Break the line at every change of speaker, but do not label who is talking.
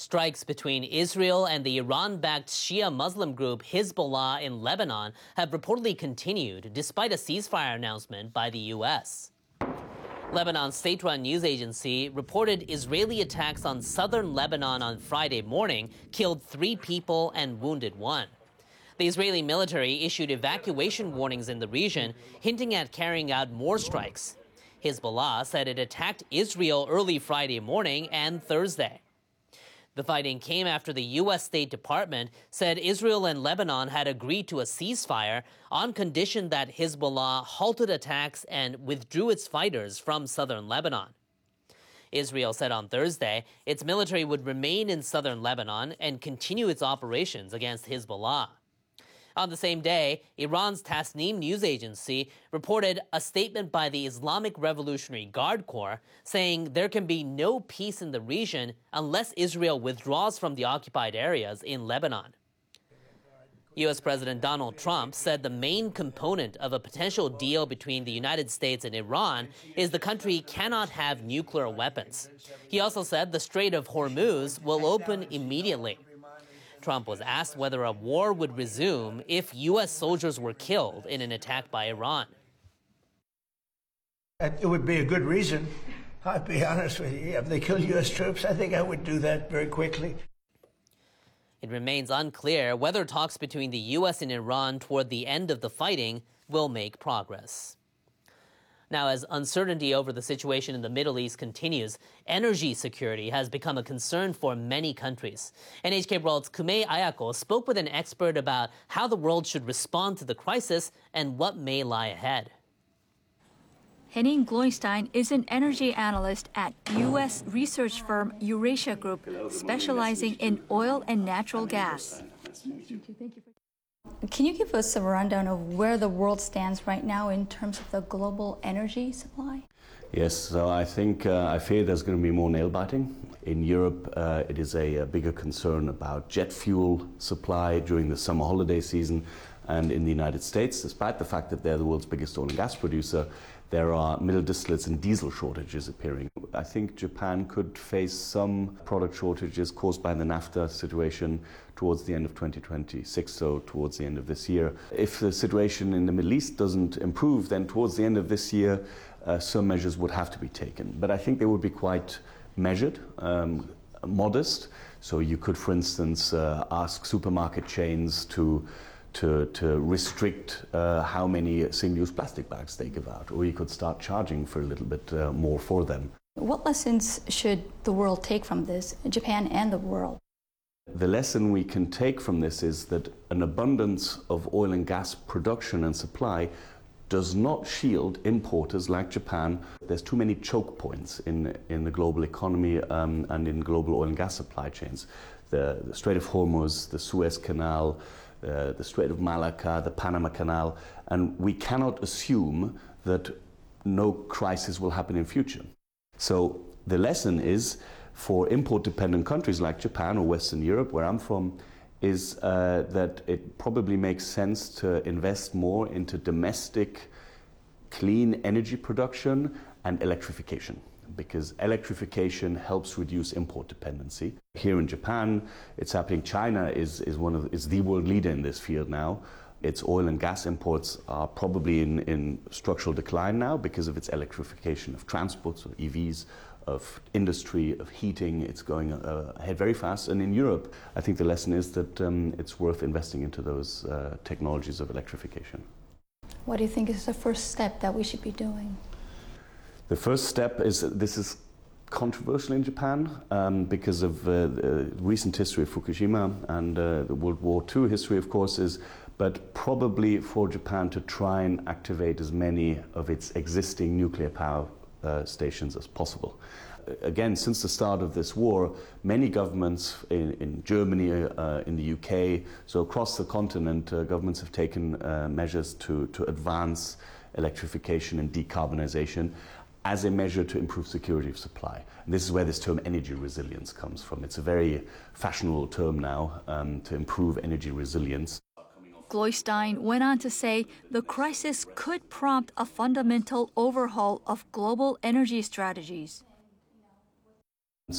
Strikes between Israel and the Iran-backed Shia Muslim group Hezbollah in Lebanon have reportedly continued despite a ceasefire announcement by the U.S. Lebanon's state-run news agency reported Israeli attacks on southern Lebanon on Friday morning killed 3 people and wounded 1. The Israeli military issued evacuation warnings in the region, hinting at carrying out more strikes. Hezbollah said it attacked Israel early Friday morning and Thursday. The fighting came after the U.S. State Department said Israel and Lebanon had agreed to a ceasefire on condition that Hezbollah halted attacks and withdrew its fighters from southern Lebanon. Israel said on Thursday its military would remain in southern Lebanon and continue its operations against Hezbollah. On the same day, Iran's Tasnim news agency reported a statement by the Islamic Revolutionary Guard Corps saying there can be no peace in the region unless Israel withdraws from the occupied areas in Lebanon. U.S. President Donald Trump said the main component of a potential deal between the United States and Iran is the country cannot have nuclear weapons. He also said the Strait of Hormuz will open immediately. Trump was asked whether a war would resume if U.S. soldiers were killed in an attack by Iran.
It would be a good reason. I'll be honest with you. If they kill U.S. troops, I think I would do that very quickly.
It remains unclear whether talks between the U.S. and Iran toward the end of the fighting will make progress. Now, as uncertainty over the situation in the Middle East continues, energy security has become a concern for many countries. NHK World's Kume Ayako spoke with an expert about how the world should respond to the crisis and what may lie ahead.
Henning Gloystein is an energy analyst at U.S. research firm Eurasia Group, specializing in oil and natural gas.
Can you give us a rundown of where the world stands right now in terms of the global energy supply?
Yes, so I think I fear there's going to be more nail biting. In Europe, it is a bigger concern about jet fuel supply during the summer holiday season. And in the United States, despite the fact that they're the world's biggest oil and gas producer, there are middle distillates and diesel shortages appearing. I think Japan could face some product shortages caused by the NAFTA situation towards the end of 2026, so towards the end of this year. If the situation in the Middle East doesn't improve, then towards the end of this year, some measures would have to be taken. But I think they would be quite measured, modest. So you could, for instance, ask supermarket chains to restrict how many single-use plastic bags they give out, or you could start charging for a little bit more for them.
What lessons should the world take from this, Japan and the world?
The lesson we can take from this is that an abundance of oil and gas production and supply does not shield importers like Japan. There's too many choke points in the global economy and in global oil and gas supply chains. The Strait of Hormuz, the Suez Canal, the Strait of Malacca, the Panama Canal, and we cannot assume that no crisis will happen in future. So the lesson is for import-dependent countries like Japan or Western Europe, where I'm from, is that it probably makes sense to invest more into domestic clean energy production and electrification, because electrification helps reduce import dependency. Here in Japan, it's happening. China is the world leader in this field now. Its oil and gas imports are probably in structural decline now because of its electrification of transport, so EVs, of industry, of heating. It's going ahead very fast. And in Europe, I think the lesson is that it's worth investing into those technologies of electrification.
What do you think is the first step that we should be doing?
The first step is, this is controversial in Japan because of the recent history of Fukushima and the World War II history, of course, but probably for Japan to try and activate as many of its existing nuclear power stations as possible. Again, since the start of this war, many governments in Germany, in the UK, so across the continent, governments have taken measures to advance electrification and decarbonization as a measure to improve security of supply. And this is where this term energy resilience comes from. It's a very fashionable term now to improve energy resilience.
Gloystein went on to say the crisis could prompt a fundamental overhaul of global energy strategies.